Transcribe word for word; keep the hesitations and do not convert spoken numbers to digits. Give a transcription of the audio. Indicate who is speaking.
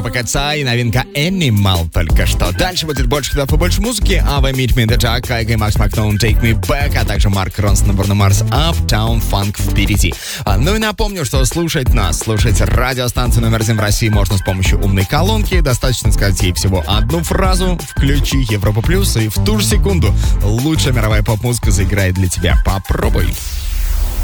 Speaker 1: группа Катса и новинка Animal только что. Дальше будет больше хитов и больше музыки. Ava, Meet Me, The Jack, Кайга и Макс Макноун, Take Me Back, а также Марк Ронсон, Bruno Mars, Uptown Funk впереди. А, ну и напомню, что слушать нас, слушать радиостанцию номер один в России можно с помощью умной колонки. Достаточно сказать ей всего одну фразу, включи Европа Плюс, и в ту же секунду лучшая мировая поп-музыка заиграет для тебя. Попробуй.